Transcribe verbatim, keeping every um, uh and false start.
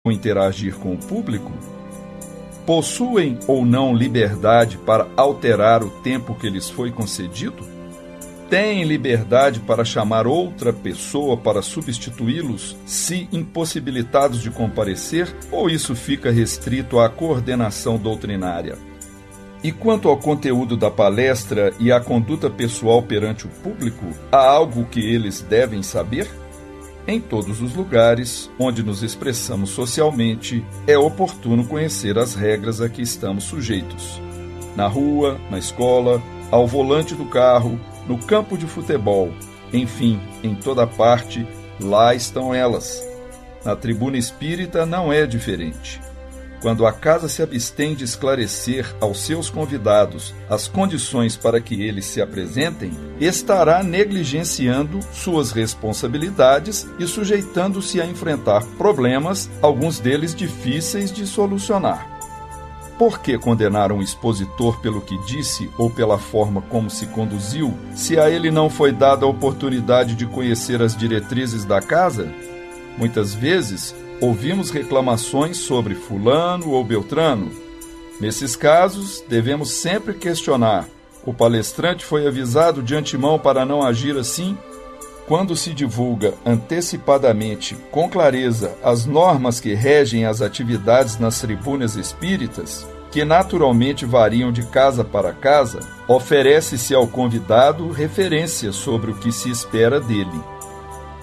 o interagir com o público? Possuem ou não liberdade para alterar o tempo que lhes foi concedido? Têm liberdade para chamar outra pessoa para substituí-los, se impossibilitados de comparecer, ou isso fica restrito à coordenação doutrinária? E quanto ao conteúdo da palestra e à conduta pessoal perante o público, há algo que eles devem saber? Em todos os lugares onde nos expressamos socialmente, é oportuno conhecer as regras a que estamos sujeitos. Na rua, na escola, ao volante do carro, no campo de futebol, enfim, em toda parte, lá estão elas. Na tribuna espírita não é diferente. Quando a casa se abstém de esclarecer aos seus convidados as condições para que eles se apresentem, estará negligenciando suas responsabilidades e sujeitando-se a enfrentar problemas, alguns deles difíceis de solucionar. Por que condenar um expositor pelo que disse ou pela forma como se conduziu, se a ele não foi dada a oportunidade de conhecer as diretrizes da casa? Muitas vezes, ouvimos reclamações sobre fulano ou beltrano. Nesses casos, devemos sempre questionar: o palestrante foi avisado de antemão para não agir assim? Quando se divulga antecipadamente, com clareza, as normas que regem as atividades nas tribunas espíritas, que naturalmente variam de casa para casa, oferece-se ao convidado referência sobre o que se espera dele.